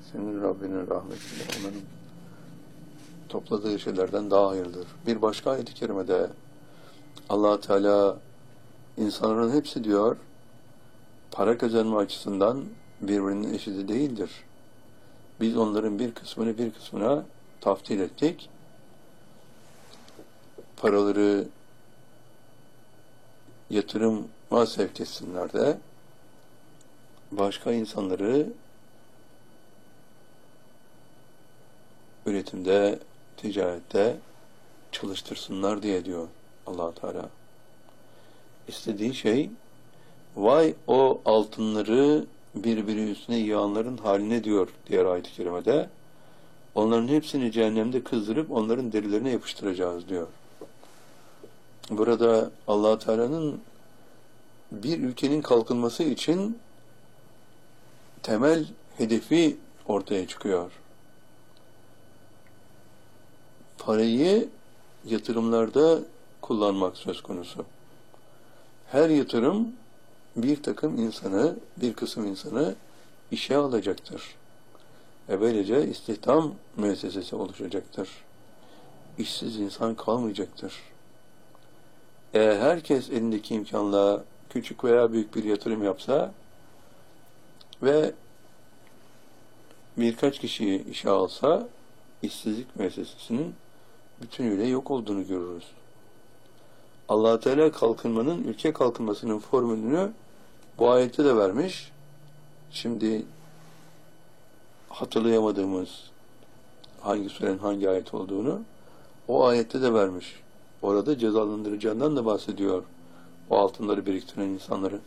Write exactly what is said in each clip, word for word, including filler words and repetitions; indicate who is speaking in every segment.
Speaker 1: senin Rabbinin rahmetiyle onların topladığı şeylerden daha hayırlıdır. Bir başka ayet-i kerimede Allah Teala insanların hepsi diyor para kazanma açısından birbirinin eşiti değildir. Biz onların bir kısmını bir kısmına taftil ettik. Paraları yatırıma sevk etsinler de başka insanları üretimde, ticarette çalıştırsınlar diye diyor Allah Teala. İstediği şey vay o altınları birbiri üstüne yığanların haline diyor diğer ayet-i kerimede. Onların hepsini cehennemde kızdırıp onların derilerine yapıştıracağız diyor. Burada Allah Teala'nın bir ülkenin kalkınması için temel hedefi ortaya çıkıyor. Parayı yatırımlarda kullanmak söz konusu. Her yatırım bir takım insanı, bir kısım insanı işe alacaktır. Ve böylece istihdam müessesesi oluşacaktır. İşsiz insan kalmayacaktır. Eğer herkes elindeki imkanla küçük veya büyük bir yatırım yapsa ve birkaç kişiyi işe alsa, işsizlik müessesesinin bütünüyle yok olduğunu görürüz. Allah Teala kalkınmanın, ülke kalkınmasının formülünü bu ayette de vermiş. Şimdi hatırlayamadığımız hangi surenin hangi ayet olduğunu o ayette de vermiş. Orada cezalandıracağından da bahsediyor o altınları biriktiren insanları.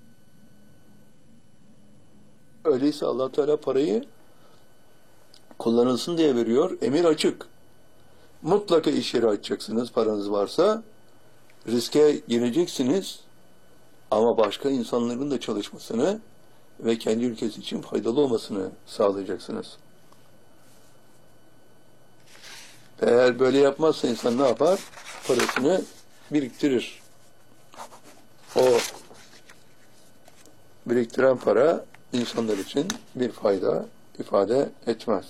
Speaker 1: Öyleyse Allah Teala parayı kullanılsın diye veriyor. Emir açık. Mutlaka iş yeri açacaksınız paranız varsa. Riske gireceksiniz ama başka insanların da çalışmasını ve kendi ülkesi için faydalı olmasını sağlayacaksınız. Eğer böyle yapmazsa insan ne yapar? Parasını biriktirir. O biriktiren para insanlar için bir fayda ifade etmez.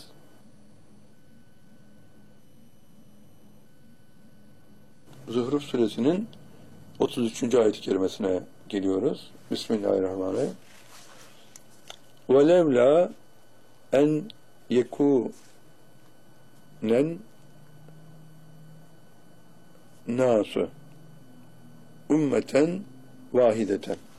Speaker 1: Zuhruf suresinin otuz üçüncü ayet-i kerimesine geliyoruz. Bismillahirrahmanirrahim. وَلَوْلَا en yekûnen nâsu ümmeten vahideten.